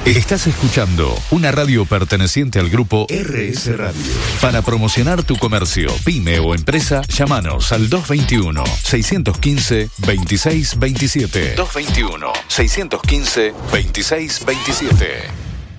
Estás escuchando una radio perteneciente al grupo RS Radio. Para promocionar tu comercio, pyme o empresa, llámanos al 221-615-2627. 221-615-2627.